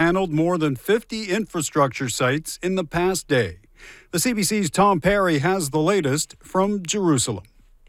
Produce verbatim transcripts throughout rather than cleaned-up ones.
handled more than fifty infrastructure sites in the past day. The C B C's Tom Perry has the latest from Jerusalem.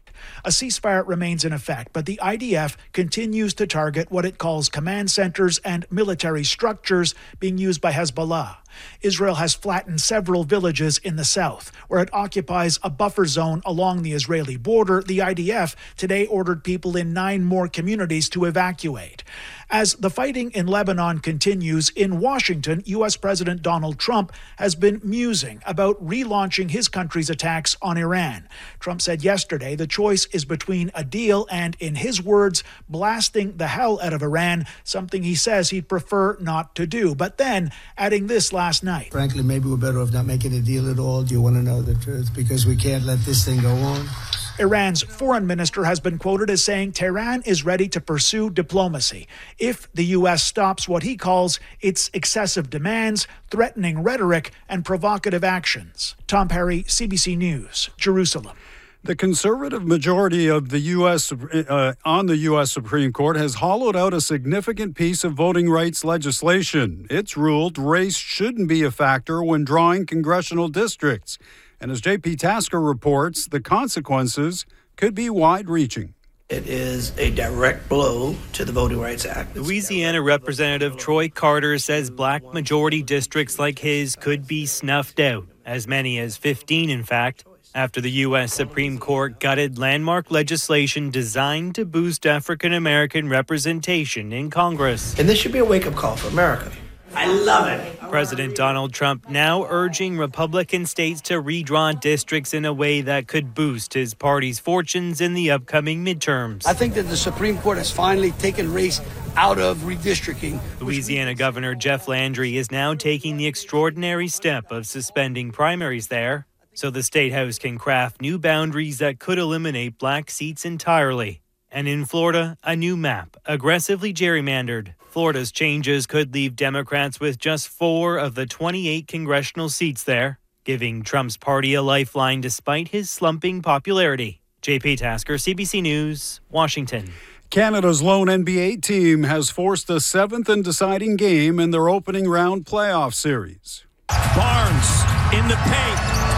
A ceasefire remains in effect, but the I D F continues to target what it calls command centers and military structures being used by Hezbollah. Israel has flattened several villages in the south, where it occupies a buffer zone along the Israeli border. The I D F today ordered people in nine more communities to evacuate. As the fighting in Lebanon continues, in Washington, U S President Donald Trump has been musing about relaunching his country's attacks on Iran. Trump said yesterday the choice is between a deal and, in his words, blasting the hell out of Iran, something he says he'd prefer not to do. But then, adding this last night. Frankly, maybe we're better off not making a deal at all. Do you want to know the truth? Because we can't let this thing go on. Iran's foreign minister has been quoted as saying Tehran is ready to pursue diplomacy if the U S stops what he calls its excessive demands, threatening rhetoric, and provocative actions. Tom Perry, C B C News, Jerusalem. The conservative majority of the U S uh, on the U S Supreme Court has hollowed out a significant piece of voting rights legislation. It's ruled race shouldn't be a factor when drawing congressional districts. And as J P Tasker reports, the consequences could be wide-reaching. It is a direct blow to the Voting Rights Act. Louisiana Representative Troy Carter says black majority districts like his could be snuffed out, as many as fifteen, in fact, after the U S Supreme Court gutted landmark legislation designed to boost African American representation in Congress. And this should be a wake-up call for America. I love it. President Donald Trump now urging Republican states to redraw districts in a way that could boost his party's fortunes in the upcoming midterms. I think that the Supreme Court has finally taken race out of redistricting. Louisiana Governor Jeff Landry is now taking the extraordinary step of suspending primaries there, so the State House can craft new boundaries that could eliminate black seats entirely. And in Florida, a new map, aggressively gerrymandered. Florida's changes could leave Democrats with just four of the twenty-eight congressional seats there, giving Trump's party a lifeline despite his slumping popularity. J P Tasker, C B C News, Washington. Canada's lone N B A team has forced a seventh and deciding game in their opening round playoff series. Barnes in the paint.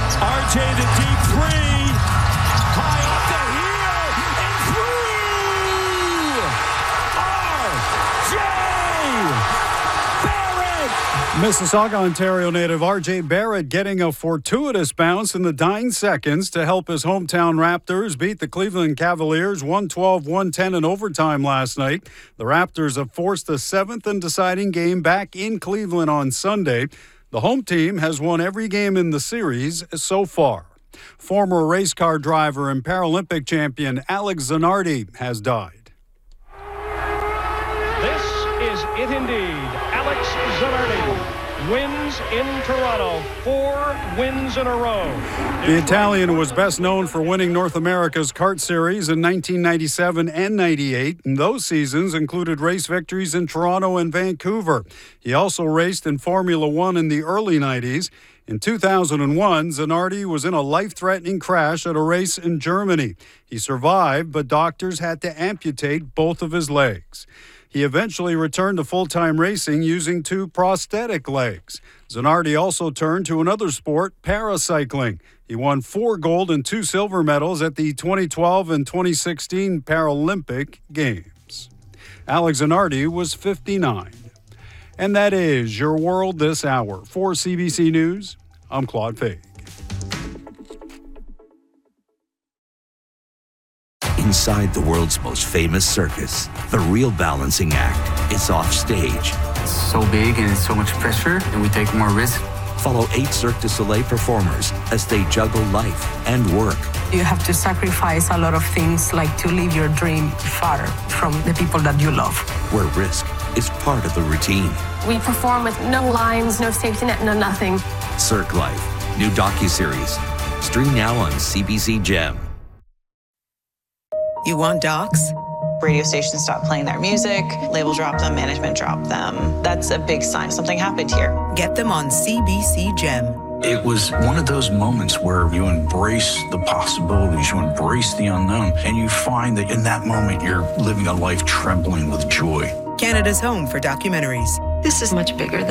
R J the deep three. High off the heel and through. R J Barrett. Mississauga, Ontario native R J Barrett getting a fortuitous bounce in the dying seconds to help his hometown Raptors beat the Cleveland Cavaliers one twelve one ten in overtime last night. The Raptors have forced a seventh and deciding game back in Cleveland on Sunday. The home team has won every game in the series so far. Former race car driver and Paralympic champion Alex Zanardi has died. This is it indeed. Alex Zanardi wins in Toronto. Four wins in a row. The Italian was best known for winning North America's kart series in nineteen ninety-seven and ninety-eight, and those seasons included race victories in Toronto and Vancouver. He also raced in Formula One in the early nineties. In two thousand one, Zanardi was in a life-threatening crash at a race in Germany. He survived, but doctors had to amputate both of his legs. He eventually returned to full-time racing using two prosthetic legs. Zanardi also turned to another sport, paracycling. He won four gold and two silver medals at the twenty twelve and twenty sixteen Paralympic Games. Alex Zanardi was fifty-nine. And that is your world this hour. For C B C News, I'm Claude Fay. Inside the world's most famous circus, the real balancing act is off stage. It's so big and it's so much pressure, and we take more risk. Follow eight Cirque du Soleil performers as they juggle life and work. You have to sacrifice a lot of things, like to live your dream far from the people that you love. Where risk is part of the routine. We perform with no lines, no safety net, no nothing. Cirque Life, new docuseries. Stream now on C B C Gem. You want docs? Radio stations stop playing their music, label drop them, management drop them. That's a big sign something happened here. Get them on C B C Gem. It was one of those moments where you embrace the possibilities, you embrace the unknown, and you find that in that moment you're living a life trembling with joy. Canada's home for documentaries. This is much bigger than